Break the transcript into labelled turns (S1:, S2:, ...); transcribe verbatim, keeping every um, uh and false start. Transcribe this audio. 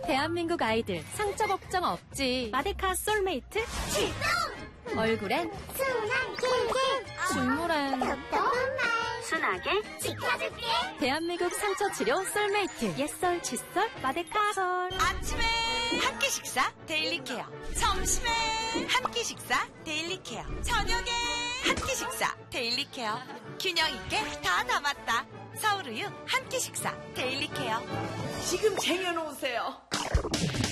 S1: 대한민국 아이들 상처 걱정 없지. 마데카 솔메이트
S2: 출동!
S1: 얼굴엔
S2: 순한 길게
S1: 중물엔
S2: 똑똑한 말
S1: 순하게
S2: 지켜줄게.
S1: 대한민국 상처 치료 솔메이트 옛설 칫솔 마데카 솔.
S3: 아침에 한 끼 식사 데일리 케어, 점심에 한 끼 식사 데일리 케어, 저녁에 한 끼 식사 데일리 케어. 균형 있게 다 담았다. 서울우유 한 끼 식사 데일리 케어.
S4: 지금 쟁여놓으세요.